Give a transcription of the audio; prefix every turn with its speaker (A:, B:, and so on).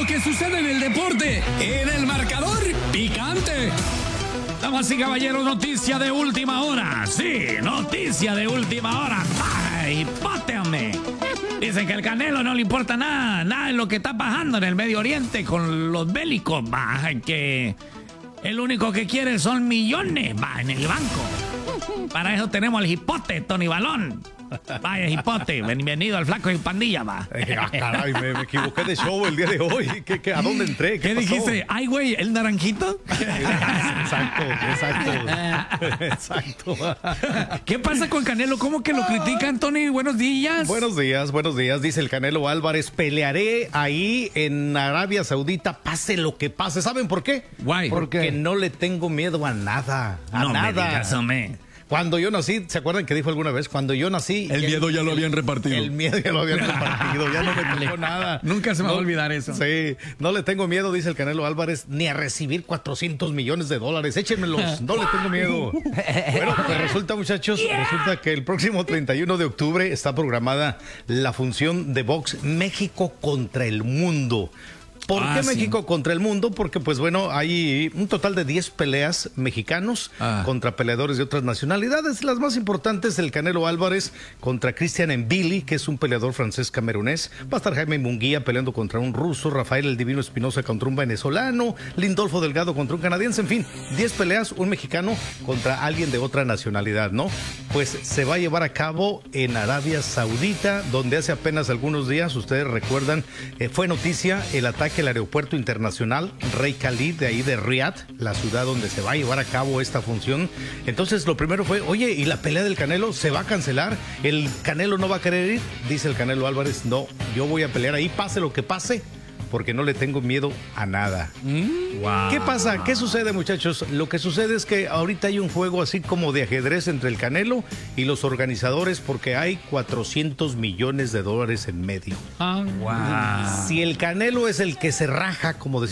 A: lo que sucede en el deporte, en el marcador picante. Damas y caballeros, noticia de última hora. Sí, noticia de última hora. ¡Ay, páteame! Dicen que el Canelo no le importa nada de lo que está pasando en el Medio Oriente con los bélicos, que el único que quiere son millones, en el banco. Para eso tenemos al hipote, Tony Balón. Vaya, hipote, bienvenido al Flaco y Pandilla,
B: Caray, me equivoqué de show el día de hoy. ¿A dónde entré?
A: ¿Qué dijiste? Ay, güey, ¿el naranjito?
B: Exacto.
A: ¿Qué pasa con Canelo? ¿Cómo que lo critican, Tony? Buenos días.
B: Buenos días. Dice el Canelo Álvarez, pelearé ahí en Arabia Saudita, pase lo que pase. ¿Saben por qué?
A: Guay.
B: Porque no le tengo miedo a nada.
A: No me digas, hombre.
B: Cuando yo nací, ¿se acuerdan que dijo alguna vez? Cuando yo nací...
A: El miedo ya lo habían repartido.
B: El miedo ya lo habían repartido, ya no me tocó nada.
A: Nunca se me va a olvidar eso.
B: Sí, no le tengo miedo, dice el Canelo Álvarez, ni a recibir $400 millones. Échenmelos, no le tengo miedo. Bueno, pues resulta, muchachos, resulta que el próximo 31 de octubre está programada la función de box México contra el mundo. ¿Por qué México contra el mundo? Porque, pues bueno, hay un total de 10 peleas mexicanos contra peleadores de otras nacionalidades. Las más importantes, el Canelo Álvarez contra Christian Mbili, que es un peleador francés camerunés. Va a estar Jaime Munguía peleando contra un ruso, Rafael el Divino Espinosa contra un venezolano, Lindolfo Delgado contra un canadiense. En fin, 10 peleas, un mexicano contra alguien de otra nacionalidad, ¿no? Pues se va a llevar a cabo en Arabia Saudita, donde hace apenas algunos días, ustedes recuerdan, fue noticia el ataque al aeropuerto internacional Rey Khalid, de ahí de Riad, la ciudad donde se va a llevar a cabo esta función. Entonces lo primero fue, oye, ¿y la pelea del Canelo se va a cancelar? ¿El Canelo no va a querer ir? Dice el Canelo Álvarez, no, yo voy a pelear ahí, pase lo que pase, porque no le tengo miedo a nada.
A: Wow.
B: ¿Qué pasa? ¿Qué sucede, muchachos? Lo que sucede es que ahorita hay un juego así como de ajedrez entre el Canelo y los organizadores, porque hay $400 millones en medio.
A: Wow.
B: Si el Canelo es el que se raja, como